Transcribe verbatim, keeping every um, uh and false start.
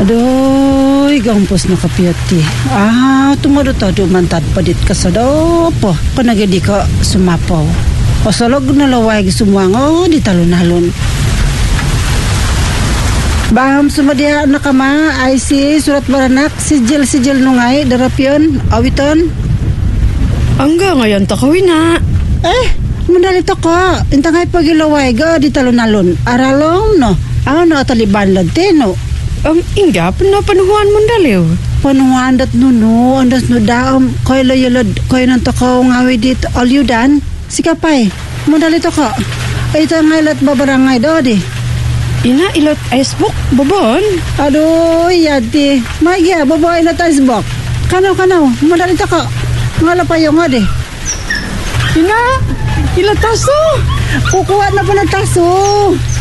Aduh, gampos na kapiyati. Ah, tumadot-tado mantad padit ka sa daw po. Kanagadi ka sumapaw. O salog na laway sumwang o di talon-halon. Baham sumadiha na kama ay si surat baranak sijil-sijil nungay darapyon awiton. Angga ngayon takawin na. Eh, mandalito ko. Intangay pagilaway ga di talon-halon. Aralong no. Ano ataliban lante no. Um, Inga, panapanuhuan mo daliw. Panuhuan dat nuno, andas no daam, koy lo yulod, koy nang toko ngawi dit olyudan. Sikapay, mandalito ko. Ay tangay lat babarangay do di. Ina ilot icebook, babon. Aduh, yati. Magya, babae na icebook. Kanaw-kanaw, mandalito ko. Ngala pa yung nga di. Ina, ilot taso. Kukuha na pa ng taso.